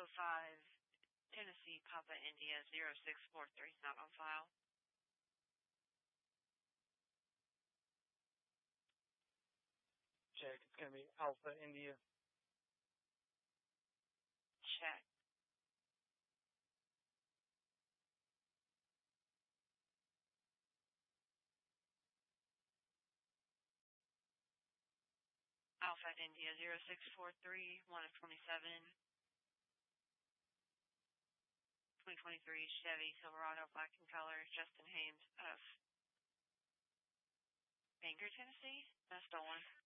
Tennessee, Papa India 0643 is not on file. Check. It's going to be Alpha India. Check. Alpha India 0643, 1 of 27. 2023 Chevy Silverado, black in color, Justin Haynes of Bangor, Tennessee. That's stolen.